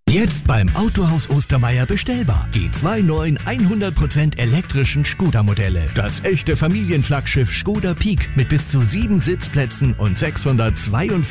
Jetzt beim Autohaus Ostermeier bestellbar. Die zwei neuen 100% elektrischen Skoda-Modelle. Das echte Familienflaggschiff Skoda Peak mit bis zu 7 Sitzplätzen und 642